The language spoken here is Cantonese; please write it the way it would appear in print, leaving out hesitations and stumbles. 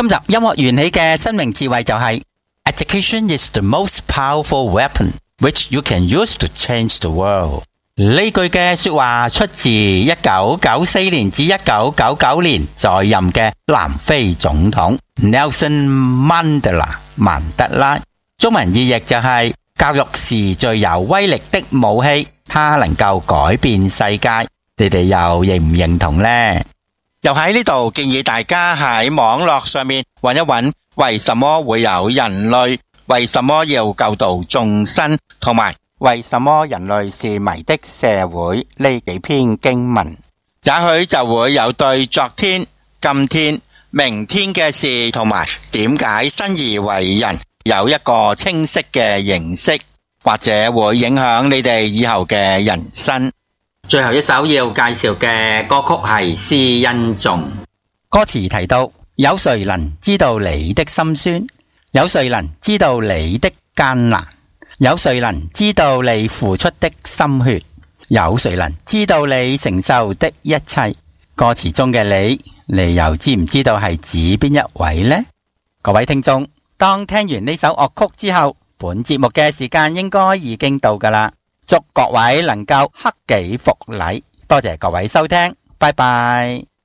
今集音樂緣起嘅生命智慧就係 Education is the most powerful weapon which you can use to change the world。 呢句嘅說話出自1994年至1999年在任嘅南非總統 Nelson Mandela 曼德拉。中文意譯就係教育是最有威力的武器，它能夠改變世界。你哋又認唔認同呢？又喺呢度建議大家喺網絡上面揾一揾，為什麼會有人類，為什麼要救度眾生，同埋為什麼人類是迷的社會呢幾篇經文，也許就會有對昨天、今天、明天嘅事同埋點解生而為人有一個清晰嘅認識，或者會影響你哋以後嘅人生。最後一首要介紹嘅歌曲係施恩頌。歌詞提到，有誰能知道你的心酸？有誰能知道你的艱難？有誰能知道你付出的心血？有誰能知道你承受的一切？歌詞中嘅你又知唔知道係指邊一位呢？各位聽眾，當聽完呢首樂曲之後，本節目嘅時間應該已經到㗎喇。祝各位能夠克己復禮，多謝各位收聽，拜拜。